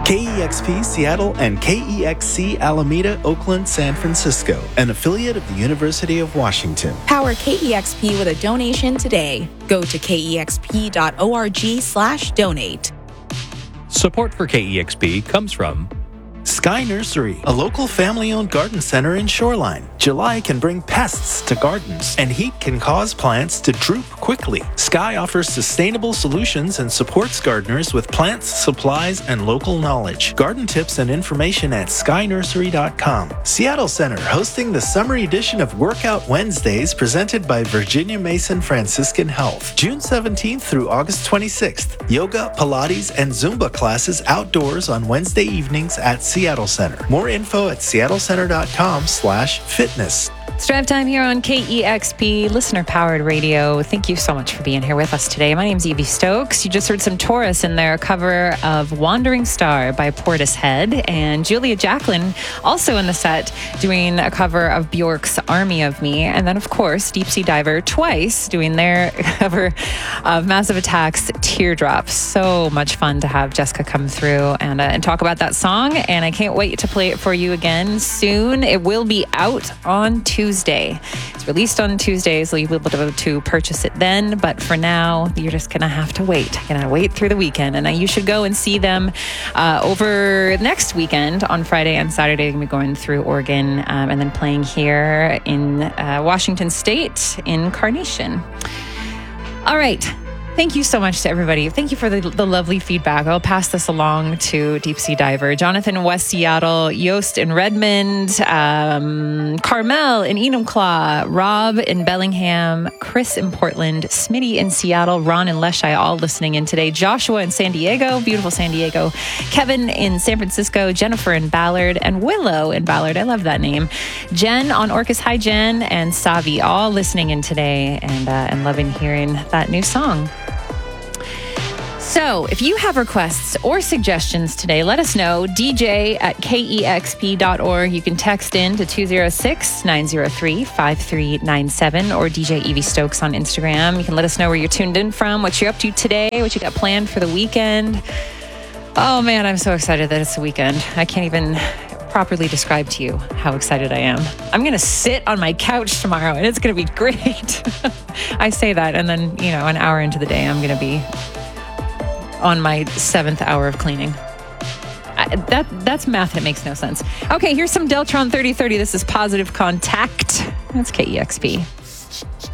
KEXP Seattle and KEXC Alameda, Oakland, San Francisco, an affiliate of the University of Washington. Power KEXP with a donation today. Go to kexp.org/donate. Support for KEXP comes from Sky Nursery, a local family-owned garden center in Shoreline. July can bring pests to gardens, and heat can cause plants to droop quickly. Sky offers sustainable solutions and supports gardeners with plants, supplies, and local knowledge. Garden tips and information at skynursery.com. Seattle Center hosting the summer edition of Workout Wednesdays presented by Virginia Mason Franciscan Health. June 17th through August 26th. Yoga, Pilates, and Zumba classes outdoors on Wednesday evenings at Seattle Center. More info at seattlecenter.com/fitness. It's drive time here on KEXP, listener-powered radio. Thank you so much for being here with us today. My name's Evie Stokes. You just heard some Taurus in their cover of Wandering Star by Portishead, and Julia Jacklin also in the set doing a cover of Bjork's Army of Me, and then of course Deep Sea Diver twice doing their cover of Massive Attack's Teardrops. So much fun to have Jessica come through and talk about that song, and I can't wait to play it for you again soon. It will be out on Tuesday. It's released on Tuesday, so you'll be able to purchase it then. But for now, you're just going to have to wait. You're going to wait through the weekend. And you should go and see them over next weekend on Friday and Saturday. They're going to be going through Oregon and then playing here in Washington State in Carnation. All right. Thank you so much to everybody. Thank you for the lovely feedback. I'll pass this along to Deep Sea Diver, Jonathan in West Seattle, Yost in Redmond, Carmel in Enumclaw, Rob in Bellingham, Chris in Portland, Smitty in Seattle, Ron in Leshai, all listening in today, Joshua in San Diego, beautiful San Diego, Kevin in San Francisco, Jennifer in Ballard, and Willow in Ballard. I love that name. Jen on Orcas. Hi, Jen, and Savi, all listening in today and loving hearing that new song. So if you have requests or suggestions today, let us know. DJ@kexp.org. You can text in to 206-903-5397 or DJ Evie Stokes on Instagram. You can let us know where you're tuned in from, what you're up to today, what you got planned for the weekend. Oh man, I'm so excited that it's the weekend. I can't even properly describe to you how excited I am. I'm going to sit on my couch tomorrow and it's going to be great. I say that and then, an hour into the day, I'm going to be on my 7th hour of cleaning. That's math that makes no sense. Okay, here's some Deltron 3030. This is Positive Contact. That's KEXP.